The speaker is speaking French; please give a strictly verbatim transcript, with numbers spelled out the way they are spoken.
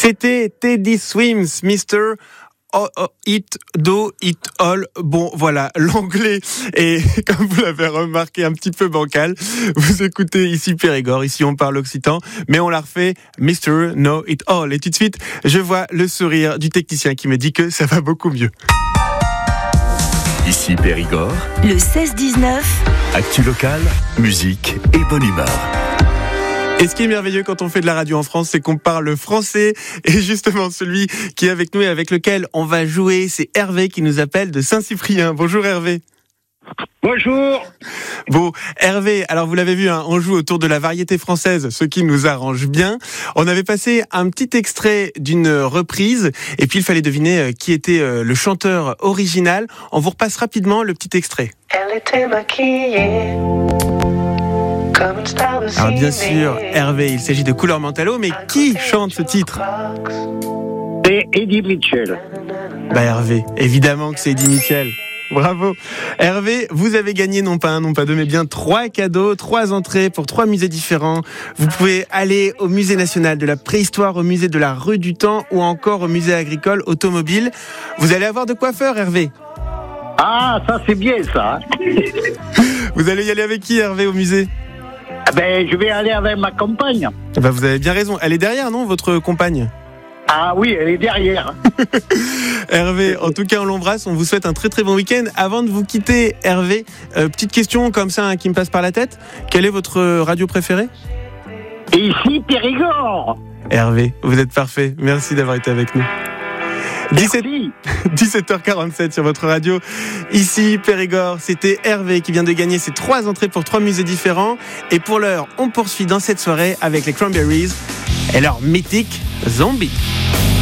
C'était Teddy Swims, mister Oh, oh, it, do, it, all. Bon, voilà, l'anglais est, comme vous l'avez remarqué, un petit peu bancal. Vous écoutez ici Périgord, ici on parle occitan, mais on la refait mister Know It All. Et tout de suite, je vois le sourire du technicien qui me dit que ça va beaucoup mieux. Ici Périgord, le seize dix-neuf, actu locale, musique et bonne humeur. Et ce qui est merveilleux quand on fait de la radio en France, c'est qu'on parle français. Et justement, celui qui est avec nous et avec lequel on va jouer, c'est Hervé qui nous appelle de Saint-Cyprien. Bonjour Hervé. Bonjour. Bon, Hervé, alors vous l'avez vu, hein, on joue autour de la variété française, ce qui nous arrange bien. On avait passé un petit extrait d'une reprise, et puis il fallait deviner qui était le chanteur original. On vous repasse rapidement le petit extrait. Elle était maquillée. Alors bien sûr, Hervé, il s'agit de Couleur Mentalo, mais qui chante ce titre ? C'est Eddie Mitchell. Bah Hervé, évidemment que c'est Eddie Mitchell. Bravo. Hervé, vous avez gagné non pas un, non pas deux, mais bien trois cadeaux, trois entrées pour trois musées différents. Vous pouvez aller au musée national de la préhistoire, au musée de la rue du Temps ou encore au musée agricole automobile. Vous allez avoir de quoi faire, Hervé. Ah, ça c'est bien ça. Vous allez y aller avec qui, Hervé, au musée ? Ben, je vais aller avec ma compagne. Bah, vous avez bien raison. Elle est derrière, non, votre compagne ? Ah oui, elle est derrière. Hervé, en tout cas, on l'embrasse. On vous souhaite un très très bon week-end. Avant de vous quitter, Hervé, euh, petite question comme ça hein, qui me passe par la tête. Quelle est votre radio préférée ? Et ici, Périgord. Hervé, vous êtes parfait. Merci d'avoir été avec nous. dix-sept heures quarante-sept sur votre radio. Ici, Périgord, c'était Hervé qui vient de gagner ses trois entrées pour trois musées différents. Et pour l'heure, on poursuit dans cette soirée avec les Cranberries et leur mythique Zombie.